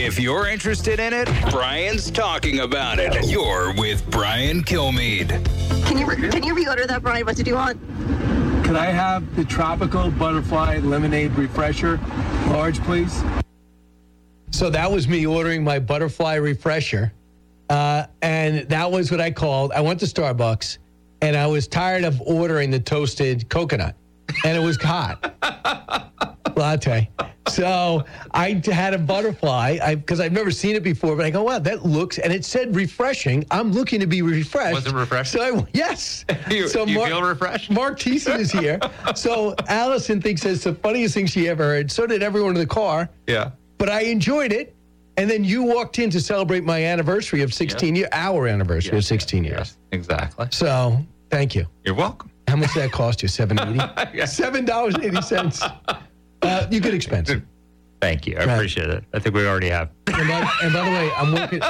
If you're interested in it, Brian's talking about it. You're with Brian Kilmeade. Can you reorder that, Brian? What did you want? Can I have the tropical butterfly lemonade refresher, large, please? So that was me ordering my butterfly refresher. And that was what I called. I went to Starbucks, and I was tired of ordering the toasted coconut. And it was hot. Latte. So I had a butterfly because I've never seen it before, but I go, wow, that looks, and it said refreshing. I'm looking to be refreshed. Was it refreshing? So yes. you feel refreshed? Mark Thiessen is here. So Allison thinks it's the funniest thing she ever heard. So did everyone in the car. Yeah. But I enjoyed it. And then you walked in to celebrate my anniversary of 16 years, our anniversary of 16 years. Yes, exactly. So thank you. You're welcome. How much did that cost you? $7.80? $7.80. You get expensive. Thank you. I appreciate it. I think we already have. And by the way,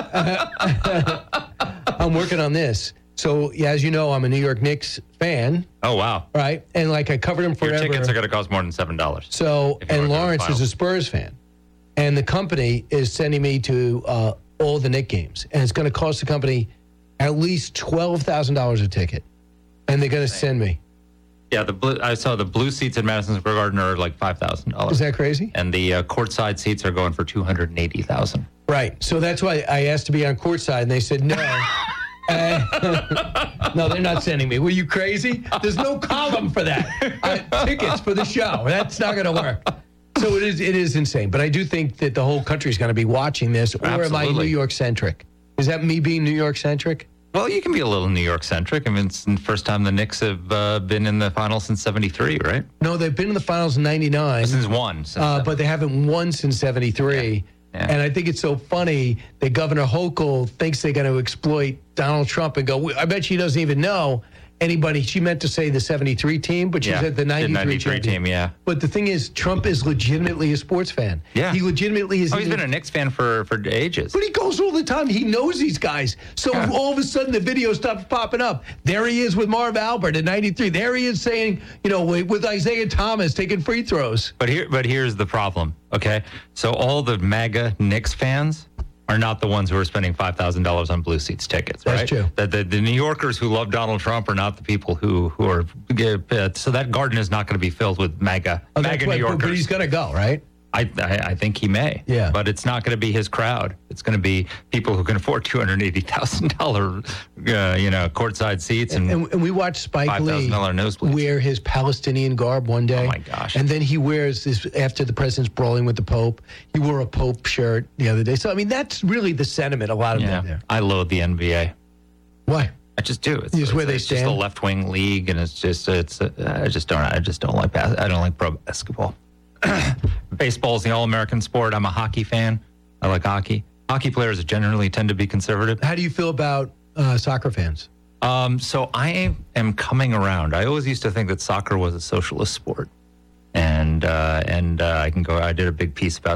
I'm working on this. So, yeah, as you know, I'm a New York Knicks fan. Oh, wow. Right? And, like, I covered them forever. Your tickets are going to cost more than $7. So, and Lawrence is a Spurs fan. And the company is sending me to all the Knicks games. And it's going to cost the company at least $12,000 a ticket. And they're going to send me. Yeah, I saw the blue seats in Madison Square Garden are like $5,000. Is that crazy? And the courtside seats are going for $280,000. Right. So that's why I asked to be on courtside, and they said no. No, they're not sending me. Were you crazy? There's no column for that. Tickets for the show. That's not going to work. So it is insane. But I do think that the whole country is going to be watching this. Or Absolutely. am I New York centric? Is that me being New York centric? Well, you can be a little New York centric. I mean, it's the first time the Knicks have been in the finals since '73, right? No, they've been in the finals in '99. Since but they haven't won since '73. Yeah. And I think it's so funny that Governor Hochul thinks they're going to exploit Donald Trump and go, I bet she doesn't even know anybody. She meant to say the 73 team, but she said the 93 team, yeah. But the thing is, Trump is legitimately a sports fan. Yeah. He legitimately is. Oh, he's been a Knicks fan for ages. But he goes all the time. He knows these guys. So all of a sudden the video stops popping up. There he is with Marv Albert at 93. There he is saying, with Isaiah Thomas taking free throws. But here's the problem, okay? So all the MAGA Knicks fans are not the ones who are spending $5,000 on blue seats tickets, right? That's true. The New Yorkers who love Donald Trump are not the people who are. So that garden is not going to be filled with MAGA New Yorkers. But he's going to go, right? I think he may. Yeah. But it's not going to be his crowd. It's going to be people who can afford $280,000, courtside seats and we watched Spike Lee nosebleeds. wear his Palestinian garb one day. Oh my gosh! And then he wears this after the president's brawling with the Pope. He wore a Pope shirt the other day. So I mean, that's really the sentiment. A lot of them there. I loathe the NBA. Why? I just do. It's where they stand. Just a left-wing league, and I just don't like pro basketball. Baseball's the all-American sport. I'm a hockey fan. I like hockey. Hockey players generally tend to be conservative. How do you feel about soccer fans? So I am coming around. I always used to think that soccer was a socialist sport. And I can go. I did a big piece about